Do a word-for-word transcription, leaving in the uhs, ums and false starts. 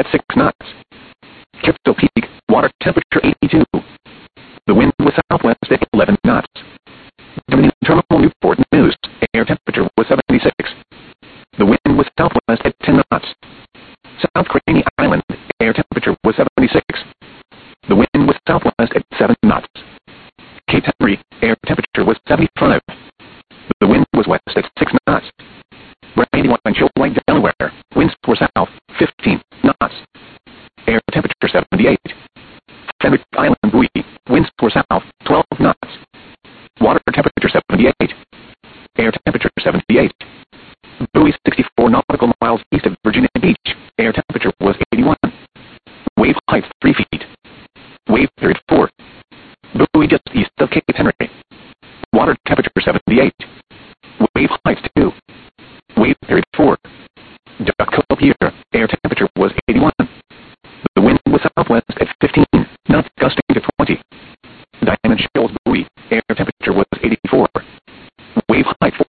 six knots. Crystal Peak, water temperature eighty-two. The wind was southwest at eleven knots. Dominion Terminal Newport News, air temperature was seventy-six. The wind was southwest at ten knots. South Craney Island, air temperature was seventy-six. The wind was southwest at seven knots. Cape Henry, air temperature was seventy-five. The wind was west at six knots. Brandywine, Shoalite, Delaware, winds were south, fifteen knots. Air temperature seventy-eight. Fenwick Island, Buoy, winds were south, twelve knots. Water temperature seventy-eight. Air temperature seventy-eight. Buoy, sixty-four nautical miles east of Virginia Beach, air temperature was eighty-one. Wave height three feet. Wave period four. Buoy just east of Cape Henry. Water temperature seventy-eight. Wave height two. Wave period four. Duck Cove Pier, air temperature was eighty-one. The wind was southwest at fifteen, knots gusting to twenty. Diamond Shoals Buoy, air temperature was eighty-four. Wave height